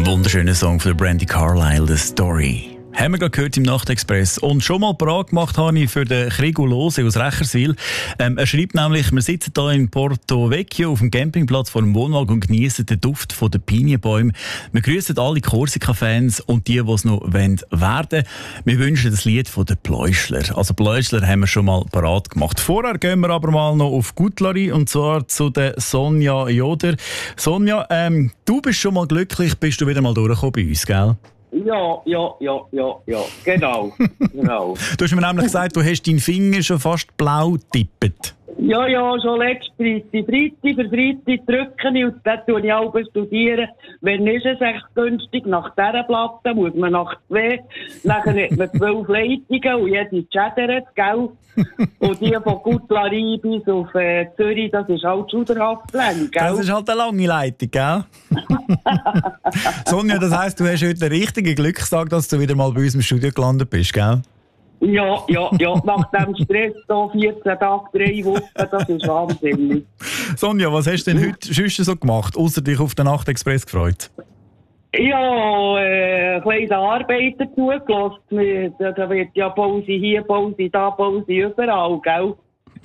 Ein wunderschöner Song von Brandy Carlile, «The Story». Haben wir gerade gehört im Nachtexpress. Und schon mal parat gemacht habe ich für den Krigo Lose aus Recherswil. Er schreibt nämlich, wir sitzen hier in Porto Vecchio auf dem Campingplatz vor dem Wohnwagen und genießen den Duft von den Pinienbäumen. Wir grüßen alle Korsika-Fans und die es noch werden wollen. Wir wünschen das Lied von den Pläuschler. Also Pläuschler haben wir schon mal parat gemacht. Vorher gehen wir aber mal noch auf Gutlari und zwar zu der Sonja Joder. Sonja, du bist schon mal glücklich, bist du wieder mal durchgekommen bei uns, gell? Ja, genau. Genau. Du hast mir nämlich gesagt, du hast deinen Finger schon fast blau getippt. Ja, schon letzte Freitag drücken und dann tue ich auch studieren. Wenn ist es echt günstig, nach dieser Platte muss man nach 2, nachher hat man 12 Leitungen und jede schädert, gell? Und die von Gutlari bis auf Zürich, das ist halt schauderhaft lang, gell? Das ist halt eine lange Leitung, gell? Sonja, das heisst, du hast heute einen richtigen Glückstag, dass du wieder mal bei uns im Studio gelandet bist, gell? Ja, nach dem Stress da 14 Tage, 3 Wochen, das ist wahnsinnig. Sonja, was hast du denn heute sonst so gemacht, ausser dich auf den Nachtexpress gefreut? Ja, ein bisschen Arbeiter zugelassen. Da wird ja Pause hier, Pause da, Pause überall, gell?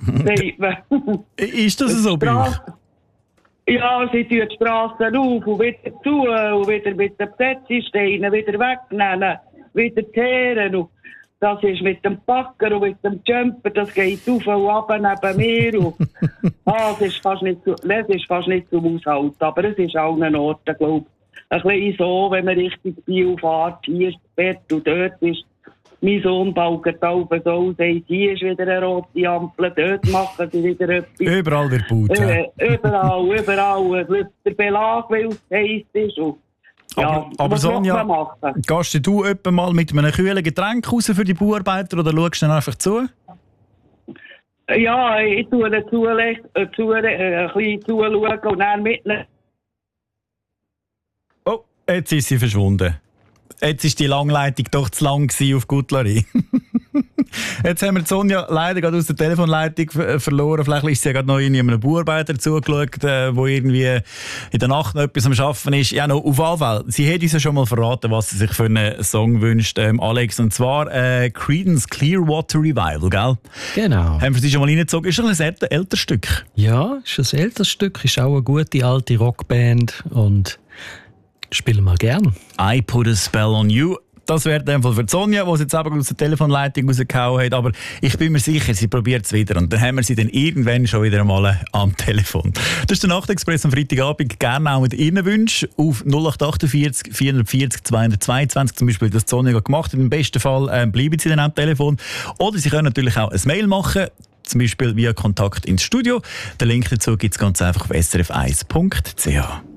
Ist das so bei euch? Ja, sie tun die Strassen auf und wieder zu und wieder mit den Besetzungssteinen wieder wegnehmen, wieder kehren. Und das ist mit dem Packer und mit dem Jumper, das geht auf und ab neben mir. Und, das ist fast nicht zum Aushalten, aber es ist an allen Orten, glaube ich. Ein bisschen so, wenn man Richtung Biel fährt, hier ist das Bett und dort ist mein Sohn baugert auf so, sagt, hier ist wieder eine rote Ampel, dort machen sie wieder etwas. Überall wird gebaut. Überall. Der Belag, weil es heiß ist. Und, ja, aber Sonja, gehst du etwa mal mit einem kühlen Getränk raus für die Bauarbeiter oder schaust du dann einfach zu? Ja, ich tue ein bisschen zuschauen und dann mitnehmen. Oh, jetzt ist sie verschwunden. Jetzt war die Langleitung doch zu lang auf Gutlari. Jetzt haben wir die Sonja leider gerade aus der Telefonleitung verloren. Vielleicht ist sie ja gerade noch in einem Bauarbeiter zugeschaut, der irgendwie in der Nacht noch etwas am Arbeiten ist. Ja, noch, auf jeden Fall. Sie hat uns ja schon mal verraten, was sie sich für einen Song wünscht, Alex. Und zwar Creedence Clearwater Revival, gell? Genau. Haben wir sie schon mal reingezogen? Ist das ein älteres Stück? Ja, ist ein älteres Stück. Ist auch eine gute alte Rockband und spielen wir gern. I Put a Spell on You. Das wäre in dem Fall für Sonja, die es jetzt eben aus der Telefonleitung rausgehauen hat. Aber ich bin mir sicher, sie probiert es wieder. Und dann haben wir sie dann irgendwann schon wieder einmal am Telefon. Das ist der Nachtexpress am Freitagabend. Gerne auch mit Ihren Wünschen auf 0848 440 222. Zum Beispiel das Sonja gemacht. Im besten Fall bleiben sie dann am Telefon. Oder sie können natürlich auch ein Mail machen. Zum Beispiel via Kontakt ins Studio. Den Link dazu gibt es ganz einfach auf srf1.ch.